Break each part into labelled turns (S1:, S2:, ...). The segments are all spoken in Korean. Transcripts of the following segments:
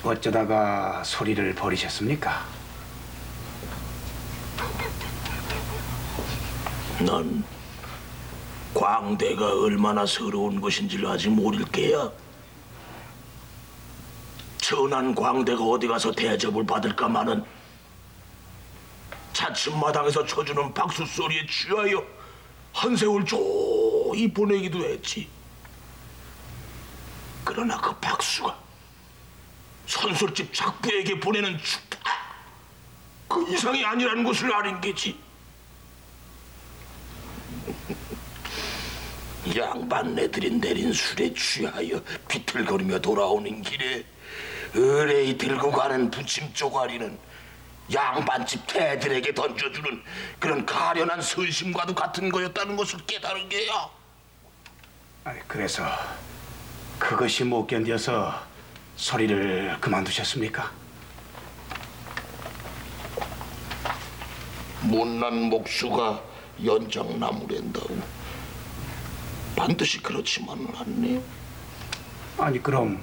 S1: 어쩌다가 소리를 버리셨습니까?
S2: 넌 광대가 얼마나 서러운 것인지를 아직 모를 게야. 천한 광대가 어디 가서 대접을 받을까마는 자침마당에서 쳐주는 박수 소리에 취하여 한 세월 조이 보내기도 했지. 그러나 그 박수가 선술집 작부에게 보내는 축하 그 이상이 아니라는 것을 아는 게지. 양반네들이 내린 술에 취하여 비틀거리며 돌아오는 길에 의뢰이 들고 가는 부침 쪼가리는 양반집 태들에게 던져주는 그런 가련한 선심과도 같은 거였다는 것을 깨달은 게야.
S1: 그래서 그것이 못 견뎌서 소리를 그만두셨습니까?
S2: 못난 목수가 연장나무랜다고 반드시 그렇지만은 않네.
S1: 아니 그럼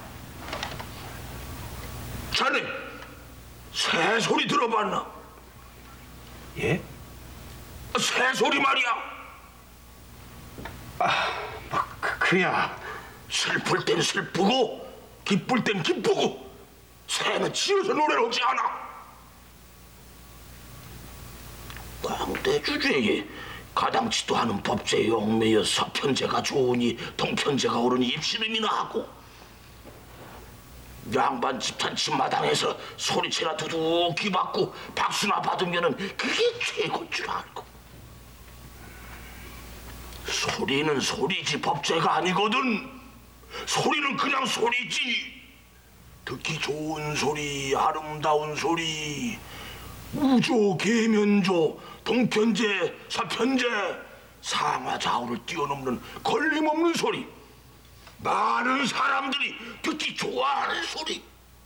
S2: 자네 새소리 들어봤나?
S1: 예?
S2: 새소리 말이야.
S1: 그야
S2: 슬플 땐 슬프고 기쁠 땐 기쁘고 새는 지어서 노래를 하지 않아. 광대 주제에 가당치도 않은 법제에 얽매여 서편제가 좋으니 동편제가 옳으니 입씨름이나 하고 양반집 잔치마당에서 소리치나 두둑히 받고 박수나 받으면은 그게 최고인 줄 알고. 소리는 소리지 법제가 아니거든. 소리는 그냥 소리지. 듣기 좋은 소리, 아름다운 소리, 우조, 계면조, 동편제, 서편제, 상하좌우를 뛰어넘는 걸림없는 소리, 많은 사람들이 듣기 좋아하는 소리.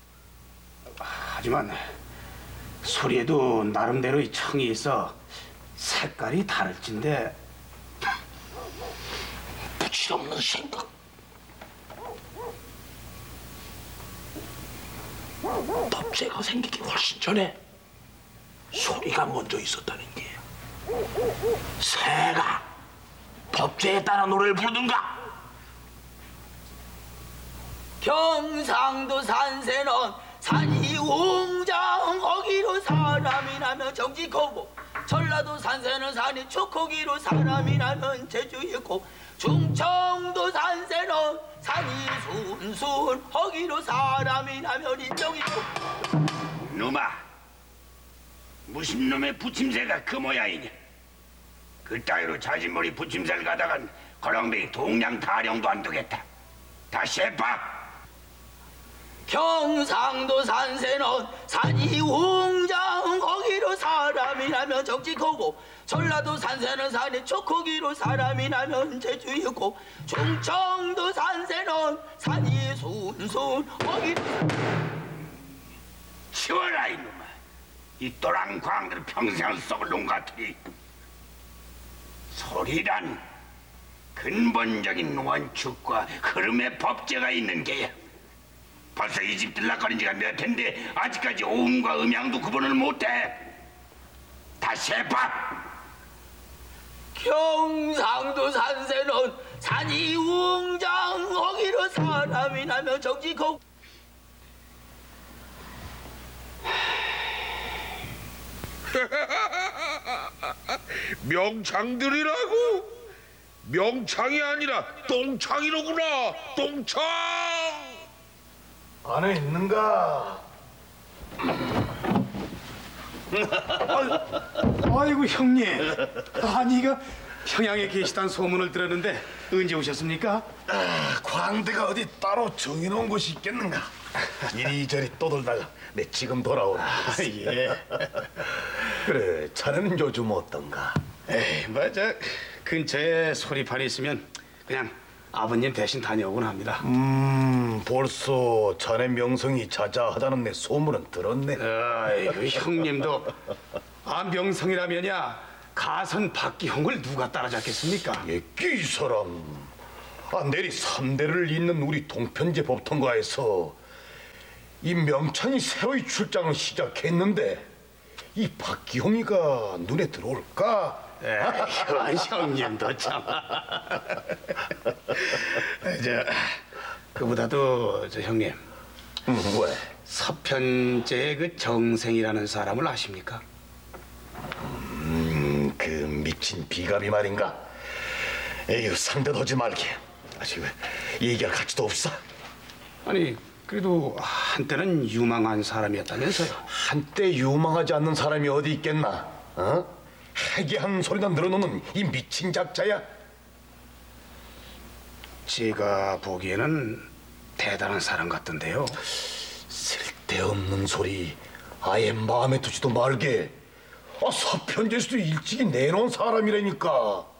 S1: 하지만 소리에도 나름대로의 청이 있어 색깔이 다를진데.
S2: 부질없는 생각. 법제가 생기기 훨씬 전에 소리가 먼저 있었다는 게. 새가 법제에 따라 노래를 부르든가.
S3: 경상도 산세는 산이 웅장하기로 사람이 나면 정직하고, 전라도 산세는 산이 촉하기로 사람이 나면 재주있고, 충청도 산세는 산이 순순하기로 사람이 나면 인정있고.
S4: 놈아, 무슨 놈의 부침새가 그 모양이냐? 그 따위로 자진머리 부침새를 가다간 거렁뱅이 동양 타령도 안 되겠다. 다시 해봐.
S3: 경상도 산세는 산이 웅장하기로 사람이 나면 정직하고, 전라도 산세는 산이 촉하기로 사람이 나면 재주있고, 충청도 산세는 산이 순순하기로.
S4: 치워라 이놈아. 이 또랑 광들 평생을 썩을 놈 같으니. 소리란 근본적인 원칙과 흐름의 법제가 있는 게야. 벌써 이 집 들락거린 지가 몇 해인데 아직까지 오음과 음양도 구분을 못해. 다시 해봐.
S3: 경상도 산세는 산이 웅장하기로 사람이 나면 정직하고.
S5: 명창들이라고? 명창이 아니라 똥창이로구나. 똥창.
S6: 안에 있는가?
S1: 아이고 형님, 아니 이거 평양에 계시다는 소문을 들었는데 언제 오셨습니까?
S6: 광대가 어디 따로 정해놓은 곳이 있겠는가? 이리저리 떠돌다가 내 지금 돌아오라.
S1: 예.
S6: 그래, 자네는 요즘 어떤가?
S1: 에이, 뭐저 근처에 소리판이 있으면 그냥 아버님 대신 다녀오곤 합니다.
S6: 벌써 자네 명성이 자자하다는 내 소문은 들었네.
S1: 아이고 형님도 명성이라면야 가선 박기홍을 누가 따라잡겠습니까?
S6: 예끼 이 사람. 내리 3대를 잇는 우리 동편제 법통가에서 이 명창이 새로이 출장을 시작했는데 이 박기홍이가 눈에 들어올까?
S1: 현 형님도 참. 그보다도 형님,
S6: 왜?
S1: 서편제의 그 정생이라는 사람을 아십니까?
S6: 그 미친 비갑이 말인가? 에휴, 상대도 하지 말게. 아직 얘기할 가치도 없어.
S1: 아니 그래도 한때는 유망한 사람이었다면서요.
S6: 한때 유망하지 않는 사람이 어디 있겠나? 어? 해괴한 소리나 늘어놓는 이 미친 작자야.
S1: 제가 보기에는 대단한 사람 같던데요.
S6: 쓸데없는 소리 아예 마음에 두지도 말게. 서편제수도 일찍이 내놓은 사람이라니까.